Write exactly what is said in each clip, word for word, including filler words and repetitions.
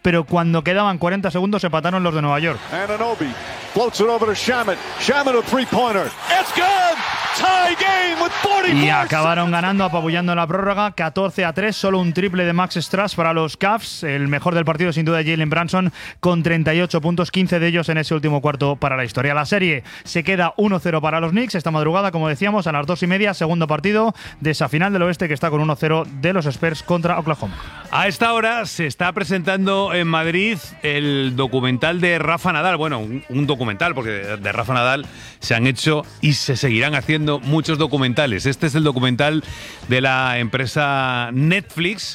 pero cuando quedaban cuarenta segundos se empataron los de Nueva York. Anunoby floats it over to Shamet. Shamet a three-pointer. It's good. Tie game with forty-four. Y acabaron ganando, apabullando en la prórroga, catorce a tres, solo un triple de Max Strus para los Cavs. El mejor del partido sin duda Jalen Brunson con treinta y ocho puntos, quince de ellos en ese último cuarto para la historia. La serie se queda uno cero para los Knicks esta madrugada, como decíamos, a las dos y media, segundo partido de esa final del oeste que está con uno cero de los Spurs contra Oklahoma. A esta hora se está presentando en Madrid el documental de Rafa Nadal. Bueno, un, un documental, porque de, de Rafa Nadal se han hecho y se seguirán haciendo muchos documentales. Este es el documental de la empresa Netflix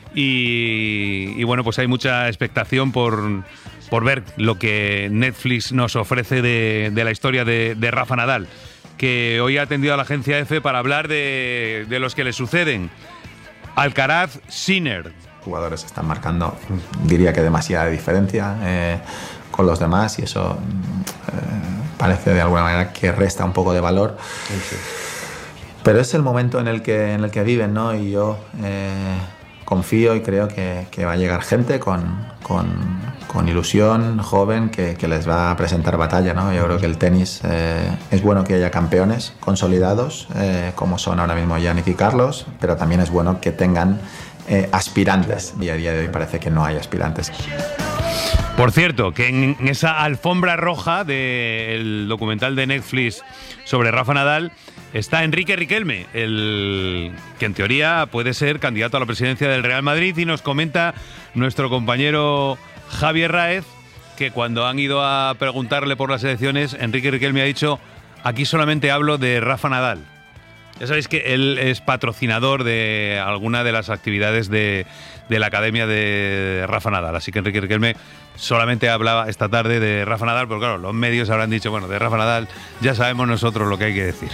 y, y bueno, pues hay mucha expectación por, por ver lo que Netflix nos ofrece de, de la historia de, de Rafa Nadal, que hoy ha atendido a la agencia F para hablar de, de los que le suceden. Alcaraz, Sinner. Jugadores están marcando, diría que demasiada diferencia eh, con los demás y eso eh, parece de alguna manera que resta un poco de valor. Sí. Pero es el momento en el que, en el que viven, ¿no? Y yo eh, confío y creo que, que va a llegar gente con, con, con ilusión, joven, que, que les va a presentar batalla, ¿no? Yo creo que el tenis eh, es bueno que haya campeones consolidados, eh, como son ahora mismo Yannick y Carlos, pero también es bueno que tengan eh, aspirantes. Y a día de hoy parece que no hay aspirantes. Por cierto, que en esa alfombra roja del documental de Netflix sobre Rafa Nadal está Enrique Riquelme, el que en teoría puede ser candidato a la presidencia del Real Madrid, y nos comenta nuestro compañero Javier Raez que cuando han ido a preguntarle por las elecciones, Enrique Riquelme ha dicho: aquí solamente hablo de Rafa Nadal. Ya sabéis que él es patrocinador de alguna de las actividades de, de la academia de Rafa Nadal. Así que Enrique Riquelme solamente hablaba esta tarde de Rafa Nadal, pero claro, los medios habrán dicho, bueno, de Rafa Nadal ya sabemos nosotros lo que hay que decir.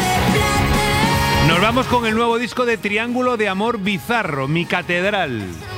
Nos vamos con el nuevo disco de Triángulo de Amor Bizarro, Mi Catedral.